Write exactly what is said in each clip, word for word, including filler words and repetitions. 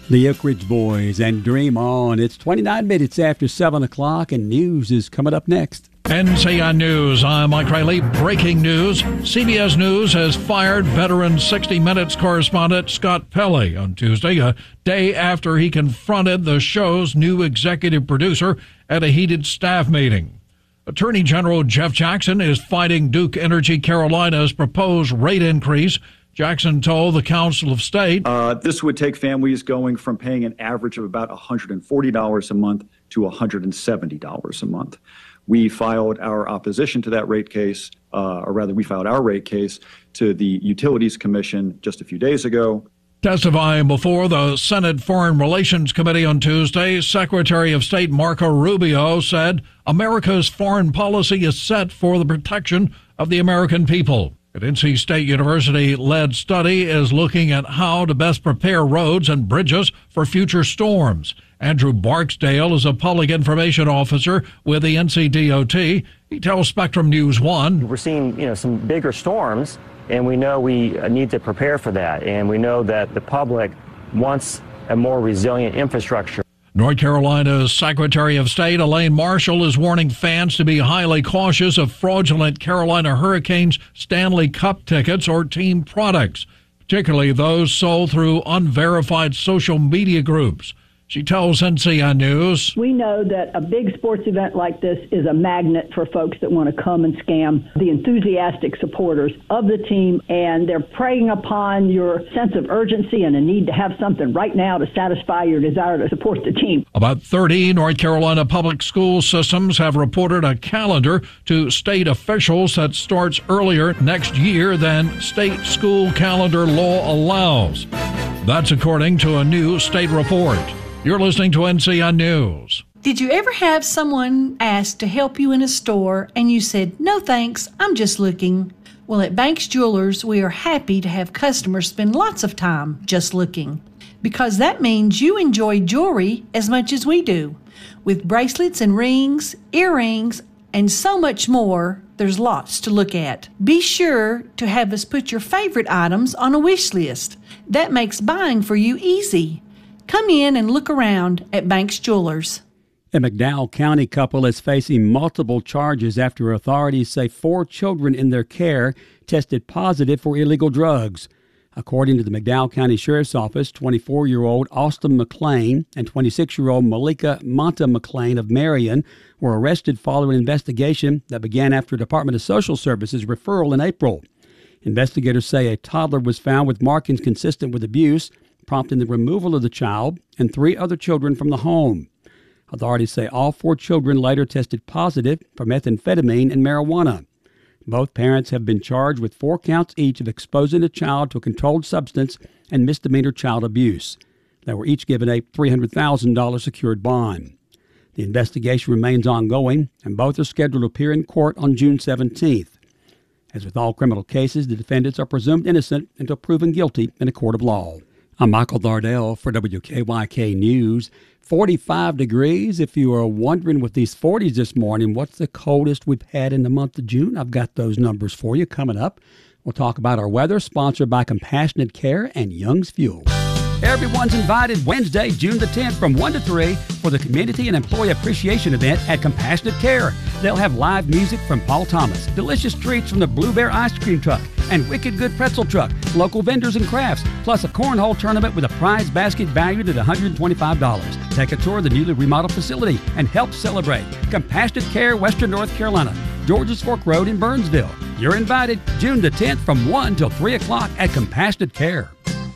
The Oak Ridge Boys and Dream On. It's twenty-nine minutes after seven o'clock, and news is coming up next. N C I News, I'm Mike Riley. Breaking news. C B S News has fired veteran sixty minutes correspondent Scott Pelley on Tuesday, a day after he confronted the show's new executive producer at a heated staff meeting. Attorney General Jeff Jackson is fighting Duke Energy Carolina's proposed rate increase. Jackson told the Council of State, uh, this would take families going from paying an average of about one hundred forty dollars a month to one hundred seventy dollars a month. We filed our opposition to that rate case, uh, or rather we filed our rate case to the Utilities Commission just a few days ago. Testifying before the Senate Foreign Relations Committee on Tuesday, Secretary of State Marco Rubio said America's foreign policy is set for the protection of the American people. An N C State University-led study is looking at how to best prepare roads and bridges for future storms. Andrew Barksdale is a public information officer with the N C D O T. He tells Spectrum News One. We're seeing, you know, some bigger storms, and we know we need to prepare for that. And we know that the public wants a more resilient infrastructure. North Carolina's Secretary of State Elaine Marshall is warning fans to be highly cautious of fraudulent Carolina Hurricanes Stanley Cup tickets or team products, particularly those sold through unverified social media groups. She tells N C I News, we know that a big sports event like this is a magnet for folks that want to come and scam the enthusiastic supporters of the team, and they're preying upon your sense of urgency and a need to have something right now to satisfy your desire to support the team. About thirty North Carolina public school systems have reported a calendar to state officials that starts earlier next year than state school calendar law allows. That's according to a new state report. You're listening to N C I News. Did you ever have someone ask to help you in a store and you said, no thanks, I'm just looking? Well, at Banks Jewelers, we are happy to have customers spend lots of time just looking, because that means you enjoy jewelry as much as we do. With bracelets and rings, earrings, and so much more, there's lots to look at. Be sure to have us put your favorite items on a wish list. That makes buying for you easy. Come in and look around at Banks Jewelers. A McDowell County couple is facing multiple charges after authorities say four children in their care tested positive for illegal drugs. According to the McDowell County Sheriff's Office, twenty-four-year-old Austin McLean and twenty-six-year-old Malika Monta McLean of Marion were arrested following an investigation that began after Department of Social Services referral in April. Investigators say a toddler was found with markings consistent with abuse, prompting the removal of the child and three other children from the home. Authorities say all four children later tested positive for methamphetamine and marijuana. Both parents have been charged with four counts each of exposing a child to a controlled substance and misdemeanor child abuse. They were each given a three hundred thousand dollars secured bond. The investigation remains ongoing, and both are scheduled to appear in court on June seventeenth. As with all criminal cases, the defendants are presumed innocent until proven guilty in a court of law. I'm Michael Dardell for W K Y K News. forty-five degrees. If you are wondering with these forties this morning, what's the coldest we've had in the month of June? I've got those numbers for you coming up. We'll talk about our weather, sponsored by Compassionate Care and Young's Fuel. Everyone's invited Wednesday, June the tenth from one to three for the Community and Employee Appreciation Event at Compassionate Care. They'll have live music from Paul Thomas, delicious treats from the Blue Bear Ice Cream Truck, and Wicked Good Pretzel Truck, local vendors and crafts, plus a cornhole tournament with a prize basket valued at one hundred twenty-five dollars. Take a tour of the newly remodeled facility and help celebrate. Compassionate Care, Western North Carolina, Georges Fork Road in Burnsville. You're invited June the tenth from one till three o'clock at Compassionate Care.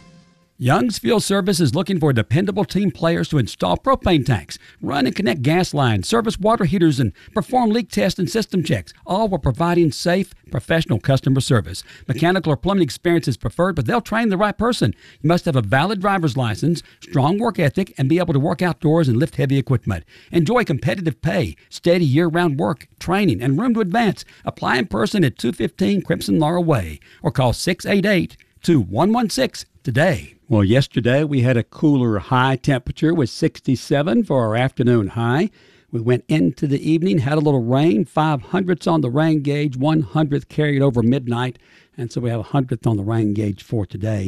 Young's Fuel Service is looking for dependable team players to install propane tanks, run and connect gas lines, service water heaters, and perform leak tests and system checks, all while providing safe, professional customer service. Mechanical or plumbing experience is preferred, but they'll train the right person. You must have a valid driver's license, strong work ethic, and be able to work outdoors and lift heavy equipment. Enjoy competitive pay, steady year-round work, training, and room to advance. Apply in person at two fifteen Crimson Laurel Way or call six eight eight, two one one six today. Well, yesterday we had a cooler high temperature with sixty-seven for our afternoon high. We went into the evening, had a little rain, five hundredths on the rain gauge, one hundredth carried over midnight, and so we have a hundredth on the rain gauge for today.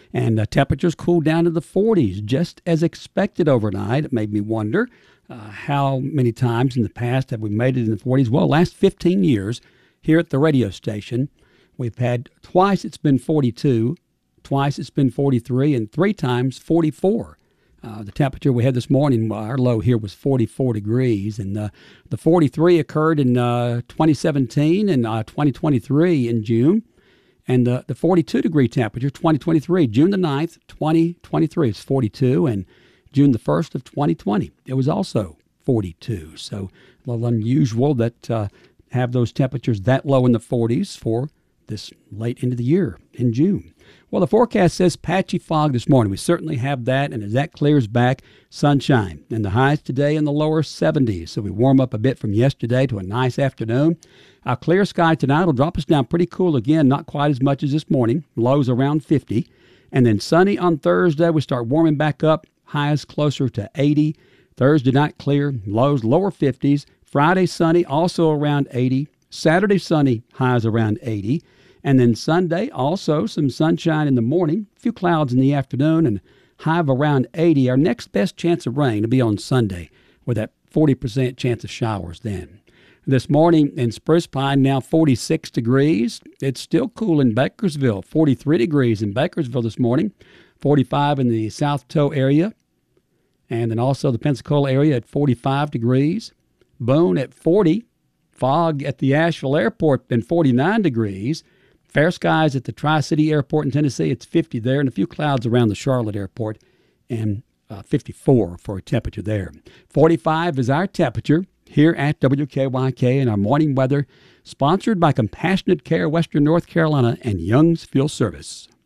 And uh, temperatures cooled down to the forties, just as expected overnight. It made me wonder uh, how many times in the past have we made it in the forties? Well, last fifteen years here at the radio station, we've had twice it's been forty-two, twice it's been forty-three, and three times forty-four. Uh, the temperature we had this morning, well, our low here was forty-four degrees, and uh, the forty-three occurred in uh, twenty seventeen and uh, twenty twenty-three in June, and the, the forty-two degree temperature, twenty twenty-three, June the ninth, twenty twenty-three, is forty-two, and June the first of twenty twenty, it was also forty-two. So a little unusual that uh, have those temperatures that low in the forties for this late into the year in June. Well, the forecast says patchy fog this morning. We certainly have that, and as that clears back, sunshine. And the highs today in the lower seventies, so we warm up a bit from yesterday to a nice afternoon. Our clear sky tonight will drop us down pretty cool again, not quite as much as this morning. Lows around fifty. And then sunny on Thursday, we start warming back up, highs closer to eighty. Thursday night clear, lows lower fifties. Friday sunny, also around eighty. Saturday sunny, highs around eighty. And then Sunday, also some sunshine in the morning, a few clouds in the afternoon, and high of around eighty. Our next best chance of rain will be on Sunday, with that forty percent chance of showers then. This morning in Spruce Pine, now forty-six degrees. It's still cool in Bakersville, forty-three degrees in Bakersville this morning, forty-five in the South Toe area, and then also the Pensacola area at forty-five degrees. Boone at forty. Fog at the Asheville Airport, then forty-nine degrees. Fair skies at the Tri-City Airport in Tennessee, it's fifty there, and a few clouds around the Charlotte Airport, and uh, fifty-four for a temperature there. forty-five is our temperature here at W K Y K in our morning weather, sponsored by Compassionate Care Western North Carolina and Young's Fuel Service.